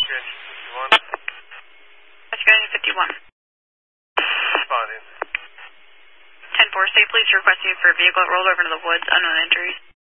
Rescue Engine 51. Rescue Engine 51. Responding. 10-4, state police requesting for a vehicle that rolled over into the woods, unknown injuries.